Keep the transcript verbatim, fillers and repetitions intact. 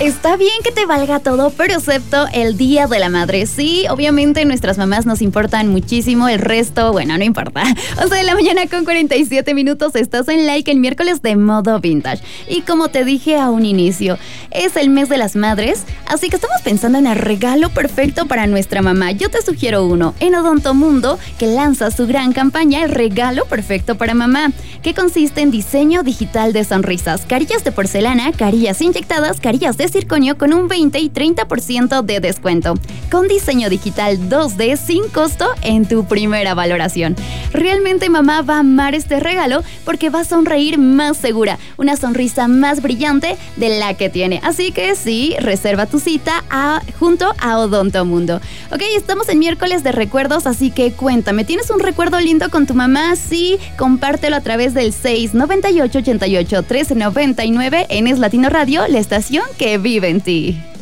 Está bien que te valga todo, pero excepto el Día de la Madre. Sí, obviamente nuestras mamás nos importan muchísimo, el resto, bueno, no importa. once de la mañana con cuarenta y siete minutos, estás en Like el miércoles de Modo Vintage. Y como te dije a un inicio, es el mes de las madres, así que estamos pensando en el regalo perfecto para nuestra mamá. Yo te sugiero uno, en Odontomundo, que lanza su gran campaña El Regalo Perfecto para Mamá, que consiste en diseño digital de sonrisas, carillas de porcelana, carillas inyectadas, carillas de circonio con un veinte y treinta por ciento de descuento, con diseño digital dos D sin costo en tu primera valoración. Realmente mamá va a amar este regalo porque va a sonreír más segura, una sonrisa más brillante de la que tiene. Así que sí, reserva tu cita a, junto a Odontomundo. Ok, estamos en miércoles de recuerdos, así que cuéntame, ¿tienes un recuerdo lindo con tu mamá? Sí, compártelo a través del seis noventa y ocho, ochenta y ocho, trece noventa y nueve en Es Latino Radio, la estación que vive en ti.